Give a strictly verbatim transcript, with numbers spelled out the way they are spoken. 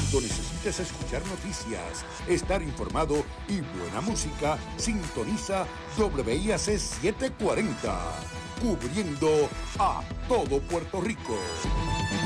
Cuando necesites escuchar noticias, estar informado y buena música, sintoniza W I A C setecientos cuarenta, cubriendo a todo Puerto Rico.